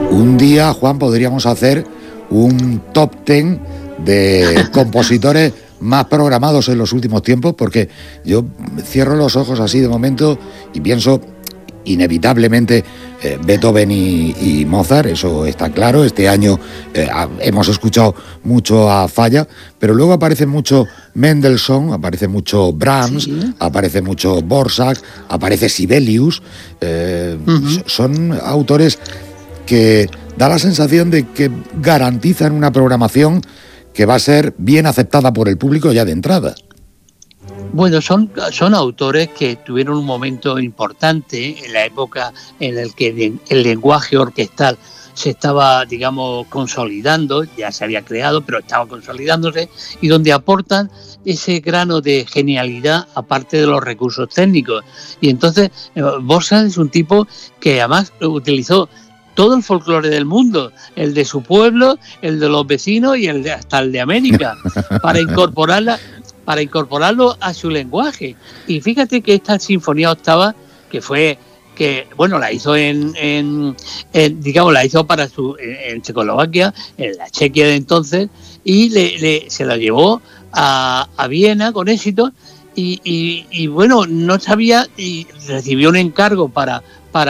Un día, Juan, podríamos hacer un top 10 de compositores más programados en los últimos tiempos, porque yo cierro los ojos así de momento y pienso inevitablemente Beethoven y Mozart, eso está claro. Este año hemos escuchado mucho a Falla, pero luego aparece mucho Mendelssohn, aparece mucho Brahms, sí, aparece mucho Dvorak, aparece Sibelius. Son autores que da la sensación de que garantizan una programación que va a ser bien aceptada por el público ya de entrada. Bueno, son autores que tuvieron un momento importante en la época en el que el lenguaje orquestal se estaba, digamos, consolidando, ya se había creado, pero estaba consolidándose, y donde aportan ese grano de genialidad aparte de los recursos técnicos. Y entonces Dvorak es un tipo que además utilizó todo el folclore del mundo, el de su pueblo, el de los vecinos y hasta el de América, para incorporarlo a su lenguaje. Y fíjate que esta sinfonía octava, la hizo la hizo para en Checoslovaquia, en la Chequia de entonces, y se la llevó a Viena con éxito, y bueno, no sabía, y recibió un encargo para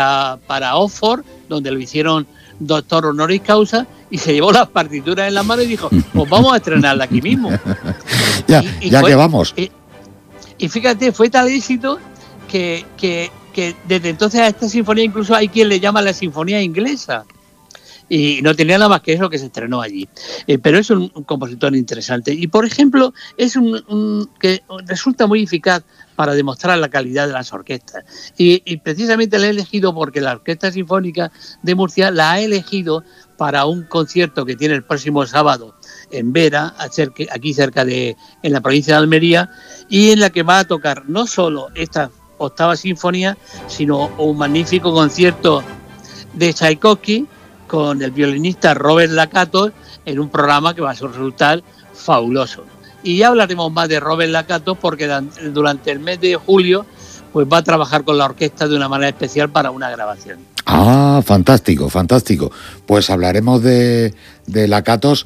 Oxford, donde lo hicieron doctor honoris causa, y se llevó las partituras en la mano y dijo, pues vamos a estrenarla aquí mismo. ya que vamos. Y fíjate, fue tal éxito que desde entonces a esta sinfonía incluso hay quien le llama la sinfonía inglesa. Y no tenía nada más que eso que se estrenó allí. Pero es un compositor interesante. Y, por ejemplo, es que resulta muy eficaz para demostrar la calidad de las orquestas. Y precisamente la he elegido porque la Orquesta Sinfónica de Murcia la ha elegido para un concierto que tiene el próximo sábado en Vera, aquí cerca en la provincia de Almería, y en la que va a tocar no solo esta octava sinfonía, sino un magnífico concierto de Tchaikovsky con el violinista Robert Lakatos en un programa que va a resultar fabuloso. Y ya hablaremos más de Robert Lakatos porque durante el mes de julio pues va a trabajar con la orquesta de una manera especial para una grabación. Ah, fantástico, fantástico. Pues hablaremos de Lakatos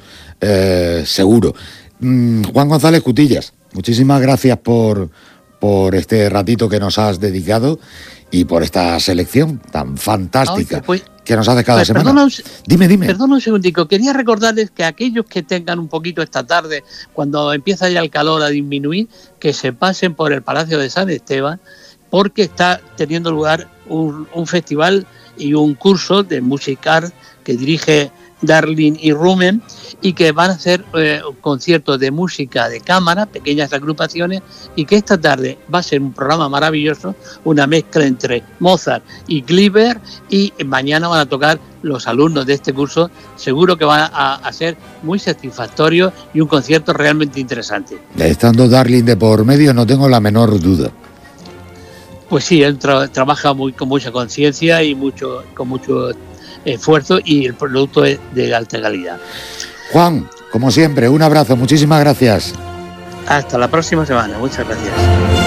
seguro. Juan González Cutillas, muchísimas gracias por este ratito que nos has dedicado y por esta selección tan fantástica que nos hace cada semana. Dime. Perdona un segundico. Quería recordarles que aquellos que tengan un poquito esta tarde, cuando empieza ya el calor a disminuir, que se pasen por el Palacio de San Esteban, porque está teniendo lugar un festival y un curso de Music Art que dirige Darling y Rumen, y que van a hacer conciertos de música de cámara, pequeñas agrupaciones, y que esta tarde va a ser un programa maravilloso, una mezcla entre Mozart y Gliber, y mañana van a tocar los alumnos de este curso. Seguro que van a ser muy satisfactorios y un concierto realmente interesante. Estando Darling de por medio, no tengo la menor duda. Pues sí, él trabaja con mucha conciencia y con mucho esfuerzo, y el producto es de alta calidad. Juan, como siempre, un abrazo, muchísimas gracias. Hasta la próxima semana, muchas gracias.